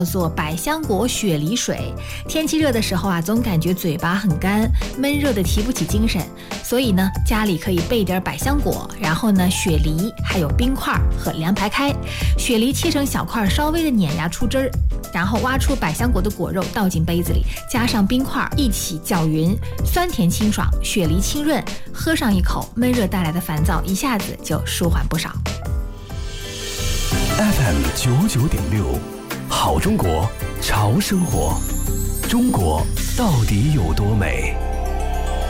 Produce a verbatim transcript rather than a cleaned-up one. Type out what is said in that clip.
叫做百香果雪梨水。天气热的时候啊，总感觉嘴巴很干，闷热的提不起精神，所以呢，家里可以备点百香果，然后呢，雪梨，还有冰块和凉白开。雪梨切成小块，稍微的碾压出汁儿，然后挖出百香果的果肉，倒进杯子里，加上冰块一起搅匀，酸甜清爽，雪梨清润，喝上一口，闷热带来的烦躁一下子就舒缓不少。 F M 九九点六，好中国，潮生活，中国到底有多美？